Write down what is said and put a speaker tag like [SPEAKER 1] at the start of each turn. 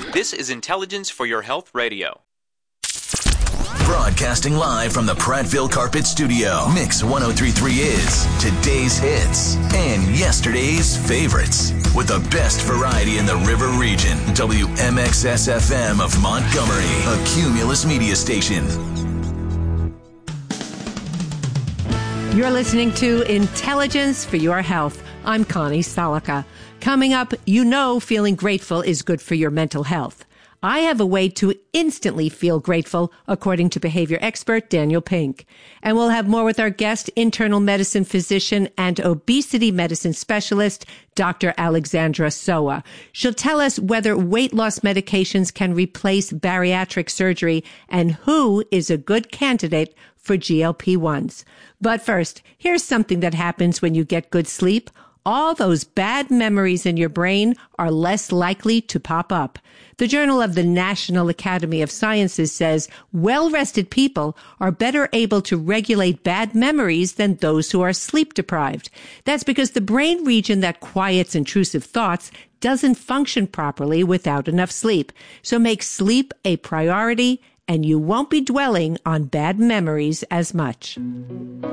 [SPEAKER 1] This is Intelligence for Your Health Radio.
[SPEAKER 2] Broadcasting live from the Prattville Carpet Studio. Mix 1033 is today's hits and yesterday's favorites. With the best variety in the River Region. WMXS-FM of Montgomery, a Cumulus media station.
[SPEAKER 3] You're listening to Intelligence for Your Health. I'm Connie Salika. Coming up, feeling grateful is good for your mental health. I have a way to instantly feel grateful, according to behavior expert Daniel Pink. And we'll have more with our guest, internal medicine physician and obesity medicine specialist, Dr. Alexandra Soa. She'll tell us whether weight loss medications can replace bariatric surgery and who is a good candidate for GLP-1s. But first, here's something that happens when you get good sleep. All those bad memories in your brain are less likely to pop up. The Journal of the National Academy of Sciences says well-rested people are better able to regulate bad memories than those who are sleep deprived. That's because the brain region that quiets intrusive thoughts doesn't function properly without enough sleep. So make sleep a priority, and you won't be dwelling on bad memories as much.